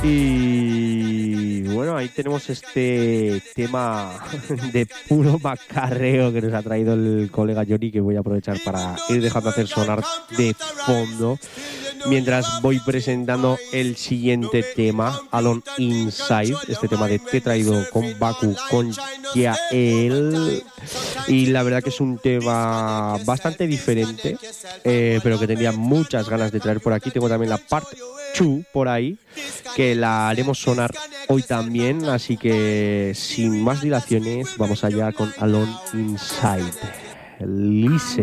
Y bueno, ahí tenemos este tema de puro macarreo que nos ha traído el colega Johnny, que voy a aprovechar para ir dejando hacer sonar de fondo mientras voy presentando el siguiente tema, Alone Inside, este tema de Te he traído con Baku, con Yael. Y la verdad que es un tema bastante diferente, pero que tenía muchas ganas de traer por aquí. Tengo también la part 2 por ahí, que la haremos sonar hoy también. Así que sin más dilaciones, vamos allá con Alone Inside. Listen.